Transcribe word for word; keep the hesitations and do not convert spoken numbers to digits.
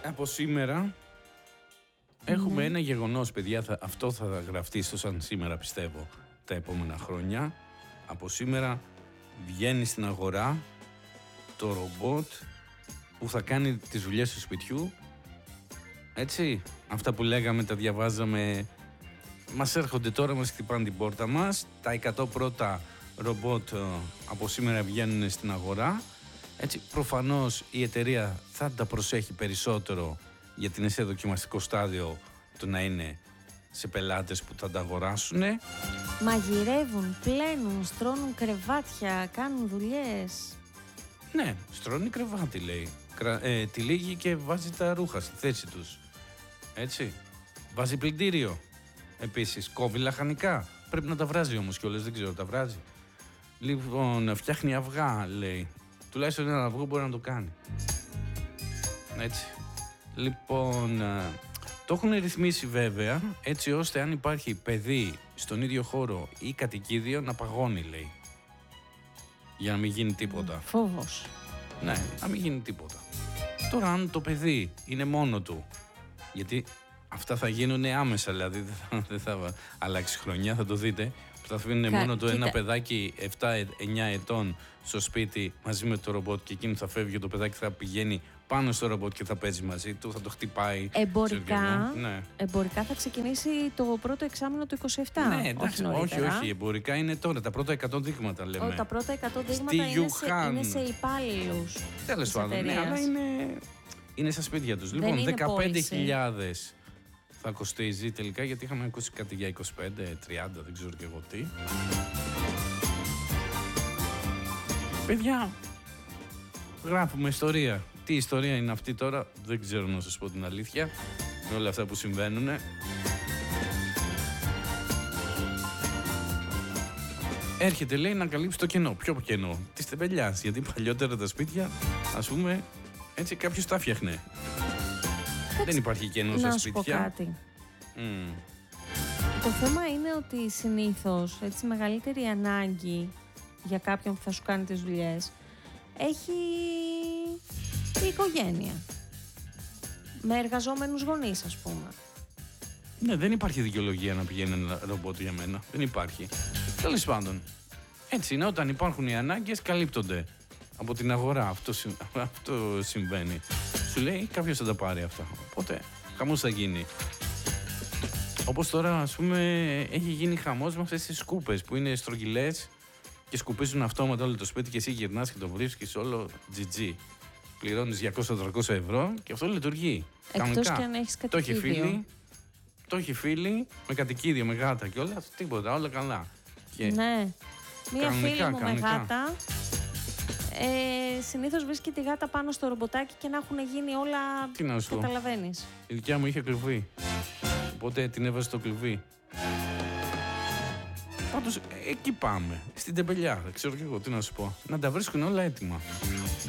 Από σήμερα έχουμε ένα γεγονός, παιδιά, θα, αυτό θα γραφτεί στο σαν σήμερα, πιστεύω, τα επόμενα χρόνια. Από σήμερα βγαίνει στην αγορά το ρομπότ που θα κάνει τις δουλειές του σπιτιού. Έτσι, αυτά που λέγαμε, τα διαβάζαμε, μας έρχονται τώρα, μας χτυπάνε την πόρτα μας. Τα εκατό πρώτα ρομπότ από σήμερα βγαίνουν στην αγορά. Έτσι, προφανώς η εταιρεία θα τα προσέχει περισσότερο, γιατί είναι σε δοκιμαστικό στάδιο, το να είναι σε πελάτες που θα τα αγοράσουν. Μαγειρεύουν, πλένουν, στρώνουν κρεβάτια, κάνουν δουλειές. Ναι, στρώνει κρεβάτι, λέει. Κρα, ε, τυλίγει και βάζει τα ρούχα στη θέση τους. Έτσι. Βάζει πλυντήριο. Επίσης, κόβει λαχανικά. Πρέπει να τα βράζει όμως κιόλας, δεν ξέρω, τα βράζει. Λοιπόν, φτιάχνει αυγά, λέει. Τουλάχιστον ένα αυγό μπορεί να το κάνει. Έτσι. Λοιπόν, το έχουν ρυθμίσει βέβαια, έτσι ώστε αν υπάρχει παιδί στον ίδιο χώρο ή κατοικίδιο να παγώνει, λέει. Για να μην γίνει τίποτα. Φόβος. Ναι, να μην γίνει τίποτα. Τώρα αν το παιδί είναι μόνο του, γιατί αυτά θα γίνουν άμεσα, δηλαδή δεν θα, δεν θα αλλάξει χρονιά, θα το δείτε. Θα αφήνουν μόνο το ένα παιδάκι επτά εννιά ετών στο σπίτι μαζί με το ρομπότ και εκείνο θα φεύγει και το παιδάκι θα πηγαίνει πάνω στο ρομπότ και θα παίζει μαζί του, θα το χτυπάει. Εμπορικά, ναι. εμπορικά θα ξεκινήσει το πρώτο εξάμηνο του είκοσι επτά. Ναι, εντάξει, όχι, όχι, όχι, εμπορικά είναι τώρα, τα πρώτα εκατό δείγματα λέμε. Ο, τα πρώτα εκατό δείγματα είναι σε, είναι σε υπάλληλους. Τέλος πάντων, ναι, αλλά είναι, είναι στα σπίτια τους. Λοιπόν, δεκαπέντε χιλιάδες θα κοστίζει τελικά, γιατί είχαμε ακούσει κάτι για είκοσι πέντε τριάντα, δεν ξέρω και εγώ τι. Παιδιά, γράφουμε ιστορία. Τι ιστορία είναι αυτή τώρα, δεν ξέρω να σας πω την αλήθεια, με όλα αυτά που συμβαίνουν. Έρχεται, λέει, να καλύψει το κενό. Ποιο κενό? Της τεμπελιάς, γιατί παλιότερα τα σπίτια, ας πούμε, έτσι κάποιος τα φτιάχνε. Δεν υπάρχει κενό στα σπίτια. Να σου πω κάτι. Mm. Το θέμα είναι ότι συνήθως έτσι μεγαλύτερη ανάγκη για κάποιον που θα σου κάνει τις δουλειές έχει η οικογένεια. Με εργαζόμενους γονείς, ας πούμε. Ναι, δεν υπάρχει δικαιολογία να πηγαίνει ένα ρομπότ για μένα. Δεν υπάρχει. Τέλος πάντων. Έτσι είναι, όταν υπάρχουν οι ανάγκες καλύπτονται από την αγορά. Αυτό, αυτό συμβαίνει. Σου λέει κάποιος θα τα πάρει αυτά. Οπότε χαμός θα γίνει. Όπως τώρα, ας πούμε, έχει γίνει χαμός με αυτές τις σκούπες που είναι στρογγυλές και σκουπίζουν αυτόματα όλο το σπίτι και εσύ γυρνάς και το βρίσκεις όλο τζι τζι. Πληρώνεις διακόσια με τριακόσια ευρώ και αυτό λειτουργεί. Εκτός και αν έχεις κατοικίδιο. Το έχει φίλοι, το έχει φίλοι με κατοικίδιο, με γάτα και όλα, τίποτα, όλα καλά. Και ναι. Μία φίλη μου κανονικά. με γάτα. Ε, συνήθως βρίσκει τη γάτα πάνω στο ρομποτάκι και να έχουν γίνει όλα. Τι να σου πω. Καταλαβαίνεις. Η δικιά μου είχε κλουβί. Οπότε την έβαζε στο κλουβί. Πάντως εκεί πάμε. Στην τεμπελιά. Ξέρω και εγώ τι να σου πω. Να τα βρίσκουν όλα έτοιμα.